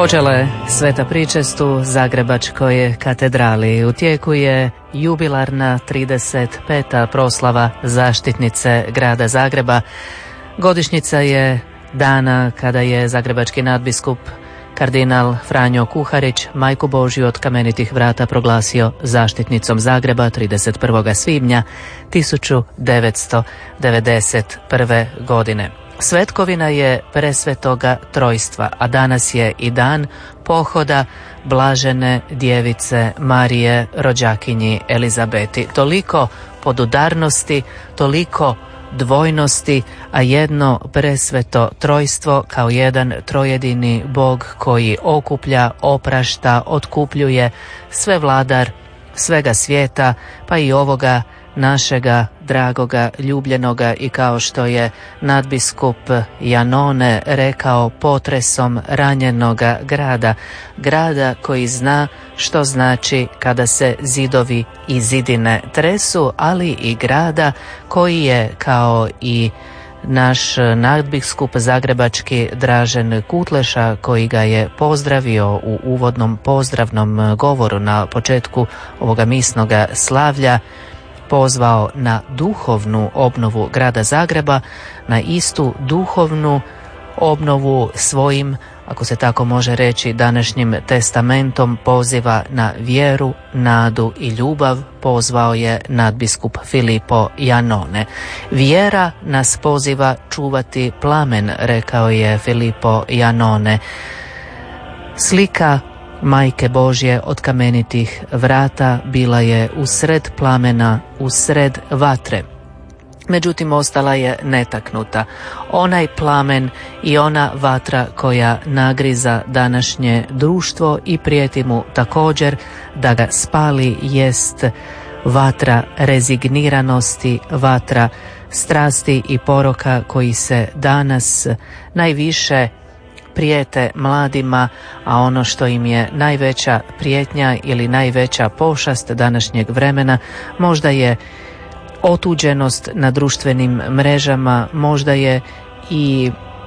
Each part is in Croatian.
Počela je sveta pričest u Zagrebačkoj katedrali. U tijeku je jubilarna 35. proslava zaštitnice grada Zagreba. Godišnjica je dana kada je zagrebački nadbiskup kardinal Franjo Kuharić Majku Božju od Kamenitih vrata proglasio zaštitnicom Zagreba 31. svibnja 1991. godine. Svetkovina je Presvetoga Trojstva, a danas je i dan pohoda blažene djevice Marije rođakinji Elizabeti. Toliko podudarnosti, toliko dvojnosti, a jedno Presveto Trojstvo kao jedan trojedini Bog koji okuplja, oprašta, otkupljuje, sve vladar svega svijeta, pa i ovoga našega dragoga, ljubljenoga i kao što je nadbiskup Janone rekao, potresom ranjenoga grada koji zna što znači kada se zidovi i zidine tresu, ali i grada koji je kao i naš nadbiskup zagrebački Dražen Kutleša, koji ga je pozdravio u uvodnom pozdravnom govoru na početku ovoga misnoga slavlja, pozvao na duhovnu obnovu grada Zagreba, na istu duhovnu obnovu svojim, ako se tako može reći, današnjim testamentom poziva na vjeru, nadu i ljubav, pozvao je nadbiskup Filippo Janone. Vjera nas poziva čuvati plamen, rekao je Filippo Janone. Slika Majke Božje od Kamenitih vrata bila je usred plamena, usred vatre. Međutim, ostala je netaknuta. Onaj plamen i ona vatra koja nagriza današnje društvo i prijeti mu također da ga spali jest vatra rezigniranosti, vatra strasti i poroka koji se danas najviše prijete mladima, a ono što im je najveća prijetnja ili najveća pošast današnjeg vremena možda je otuđenost na društvenim mrežama, možda je i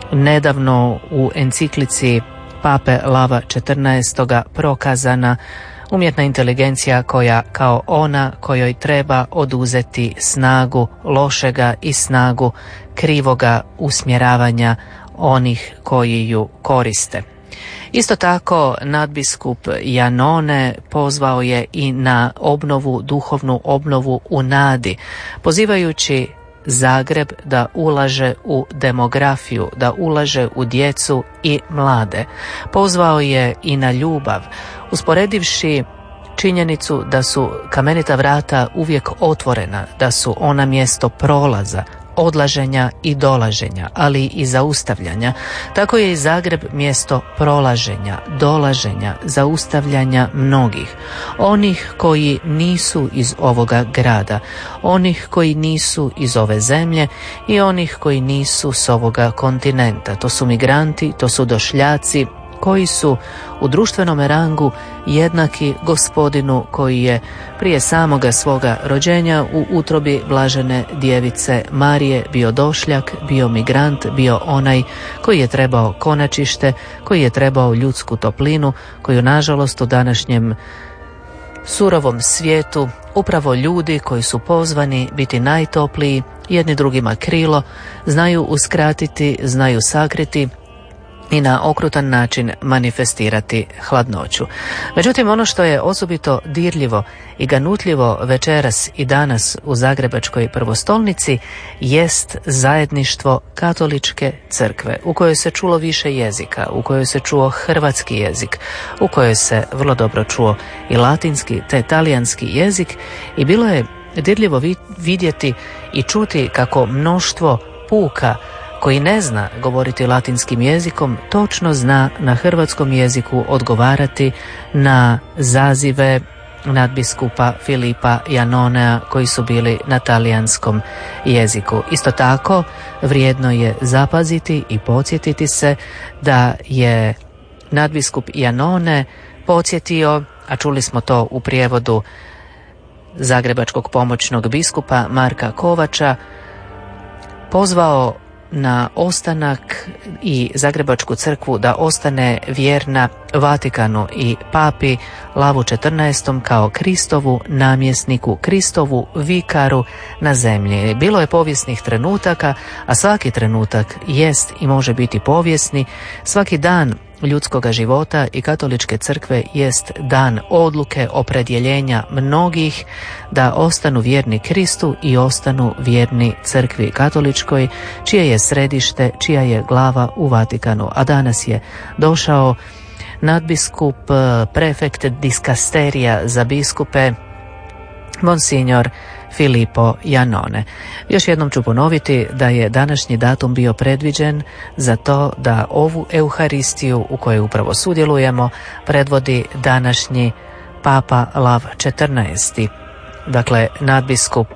nedavno u enciklici Pape Lava XIV. Prokazana umjetna inteligencija koja kao ona kojoj treba oduzeti snagu lošega i snagu krivoga usmjeravanja onih koji ju koriste. Isto tako, nadbiskup Janone pozvao je i na obnovu, duhovnu obnovu u nadi, pozivajući Zagreb da ulaže u demografiju, da ulaže u djecu i mlade. Pozvao je i na ljubav, usporedivši činjenicu da su Kamenita vrata uvijek otvorena, da su ona mjesto prolaza, odlaženja i dolaženja, ali i zaustavljanja. Tako je i Zagreb mjesto prolaženja, dolaženja, zaustavljanja mnogih. Onih koji nisu iz ovoga grada, onih koji nisu iz ove zemlje i onih koji nisu s ovoga kontinenta. To su migranti, to su došljaci, koji su u društvenom rangu jednaki Gospodinu koji je prije samoga svoga rođenja u utrobi blažene djevice Marije bio došljak, bio migrant, bio onaj koji je trebao konačište, koji je trebao ljudsku toplinu, koju nažalost u današnjem surovom svijetu upravo ljudi koji su pozvani biti najtopliji, jedni drugima krilo, znaju uskratiti, znaju sakriti i na okrutan način manifestirati hladnoću. Međutim, ono što je osobito dirljivo i ganutljivo večeras i danas u Zagrebačkoj prvostolnici jest zajedništvo katoličke crkve, u kojoj se čulo više jezika, u kojoj se čuo hrvatski jezik, u kojoj se vrlo dobro čuo i latinski te talijanski jezik, i bilo je dirljivo vidjeti i čuti kako mnoštvo puka koji ne zna govoriti latinskim jezikom točno zna na hrvatskom jeziku odgovarati na zazive nadbiskupa Filippa Janonea koji su bili na talijanskom jeziku. Isto tako vrijedno je zapaziti i podsjetiti se da je nadbiskup Janone podsjetio, a čuli smo to u prijevodu zagrebačkog pomoćnog biskupa Marka Kovača, pozvao na ostanak i Zagrebačku crkvu da ostane vjerna Vatikanu i papi Lavu XIV kao Kristovu namjesniku, Kristovu vikaru na zemlji. Bilo je povijesnih trenutaka, a svaki trenutak jest i može biti povijesni. Svaki dan ljudskoga života i katoličke crkve jest dan odluke, opredjeljenja mnogih da ostanu vjerni Kristu i ostanu vjerni crkvi katoličkoj, čije je središte, čija je glava u Vatikanu. A danas je došao nadbiskup, prefekt diskasterija za biskupe, Monsignor Filippo Iannone. Još jednom ću ponoviti da je današnji datum bio predviđen za to da ovu Euharistiju u kojoj upravo sudjelujemo predvodi današnji Papa Lav XIV. Dakle, nadbiskup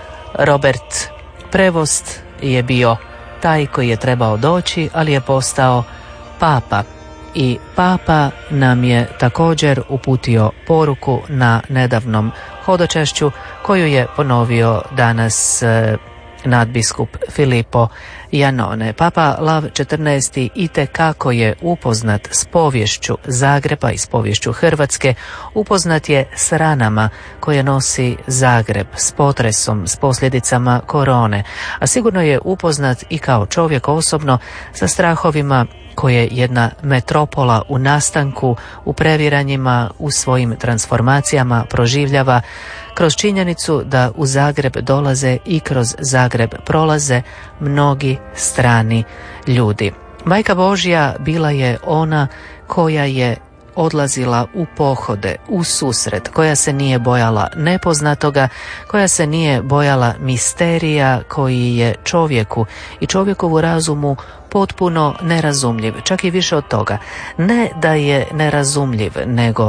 Robert Prevost je bio taj koji je trebao doći, ali je postao Papa. I Papa nam je također uputio poruku na nedavnom hodočašću koju je ponovio danas nadbiskup Filippo Iannone. Papa Lav XIV itekako je upoznat s poviješću Zagreba i s poviješću Hrvatske, upoznat je s ranama koje nosi Zagreb, s potresom, s posljedicama korone, a sigurno je upoznat i kao čovjek osobno sa strahovima koje jedna metropola u nastanku, u previranjima, u svojim transformacijama proživljava kroz činjenicu da u Zagreb dolaze i kroz Zagreb prolaze mnogi strani ljudi. Majka Božja bila je ona koja je odlazila u pohode, u susret, koja se nije bojala nepoznatoga, koja se nije bojala misterija koji je čovjeku i čovjekovu razumu potpuno nerazumljiv, čak i više od toga. Ne da je nerazumljiv, nego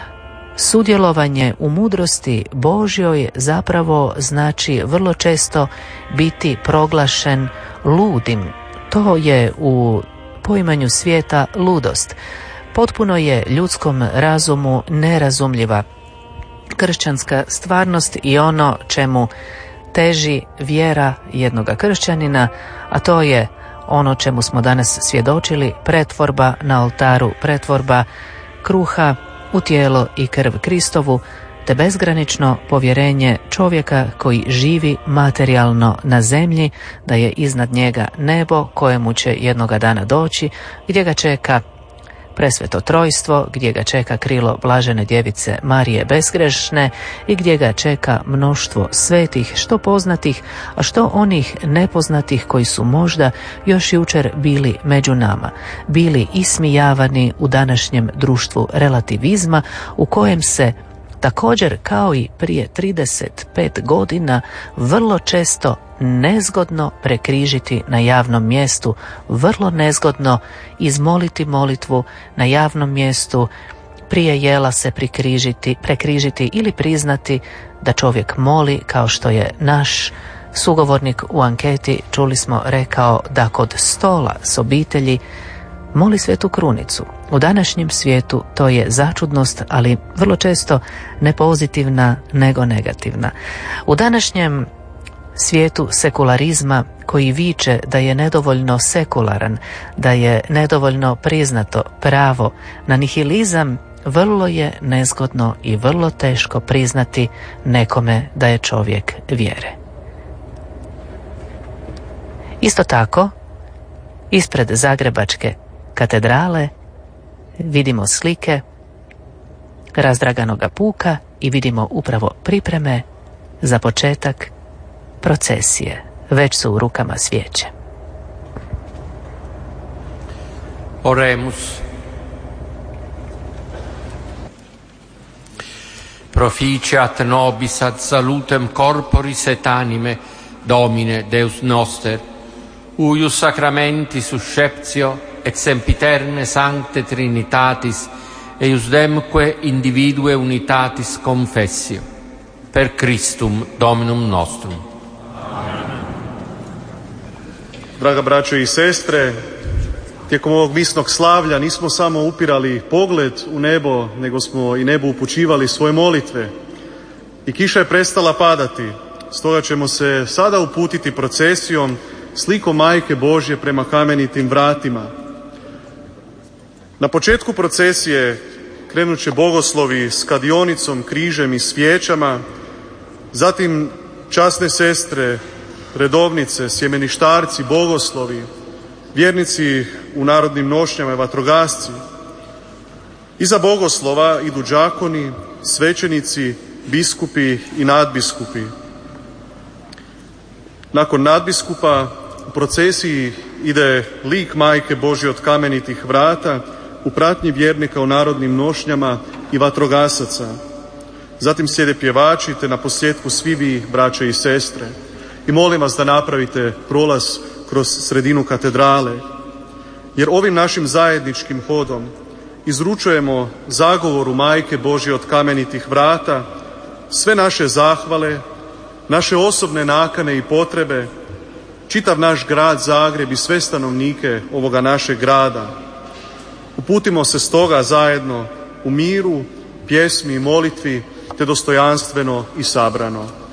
sudjelovanje u mudrosti Božjoj zapravo znači vrlo često biti proglašen ludim. To je u poimanju svijeta ludost. Potpuno je ljudskom razumu nerazumljiva kršćanska stvarnost i ono čemu teži vjera jednoga kršćanina, a to je ono čemu smo danas svjedočili, pretvorba na oltaru, pretvorba kruha u tijelo i krv Kristovu, te bezgranično povjerenje čovjeka koji živi materijalno na zemlji, da je iznad njega nebo kojemu će jednoga dana doći, gdje ga čeka presveto trojstvo, gdje ga čeka krilo blažene djevice Marije bezgrešne i gdje ga čeka mnoštvo svetih, što poznatih, a što onih nepoznatih koji su možda još jučer bili među nama, bili ismijavani u današnjem društvu relativizma u kojem se također kao i prije 35 godina vrlo često nezgodno prekrižiti na javnom mjestu, vrlo nezgodno izmoliti molitvu na javnom mjestu, prije jela se prekrižiti ili priznati da čovjek moli, kao što je naš sugovornik u anketi, čuli smo, rekao da kod stola s obitelji moli Svetu Krunicu. U današnjem svijetu to je začudnost, ali vrlo često ne pozitivna nego negativna. U današnjem svijetu sekularizma koji viče da je nedovoljno sekularan, da je nedovoljno priznato pravo na nihilizam, vrlo je nezgodno i vrlo teško priznati nekome da je čovjek vjere. Isto tako, ispred Zagrebačke katedrale vidimo slike razdraganoga puka i vidimo upravo pripreme za početak procesije. Već su u rukama svijeće. Oremus. Proficiat nobis ad salutem corporis et anime Domine Deus noster, uius sacramentis susceptio et sempiterne sancte Trinitatis eiusdemque individue unitatis confessio, per Christum Dominum nostrum. Draga braćo i sestre, tijekom ovog misnog slavlja nismo samo upirali pogled u nebo, nego smo i nebu upućivali svoje molitve. I kiša je prestala padati, stoga ćemo se sada uputiti procesijom slikom Majke Božje prema kamenitim vratima. Na početku procesije krenut će bogoslovi s kadionicom, križem i svijećama, zatim časne sestre, redovnice, sjemeništarci, bogoslovi, vjernici u narodnim nošnjama i vatrogasci. Iza bogoslova idu đakoni, svećenici, biskupi i nadbiskupi. Nakon nadbiskupa u procesiji ide lik Majke Božje od kamenitih vrata u pratnji vjernika u narodnim nošnjama i vatrogasaca. Zatim slijede pjevači te na posljetku svi vi, braće i sestre. I molim vas da napravite prolaz kroz sredinu katedrale, jer ovim našim zajedničkim hodom izručujemo zagovoru Majke Božje od kamenitih vrata sve naše zahvale, naše osobne nakane i potrebe, čitav naš grad Zagreb i sve stanovnike ovoga našeg grada. Uputimo se stoga zajedno u miru, pjesmi i molitvi, te dostojanstveno i sabrano.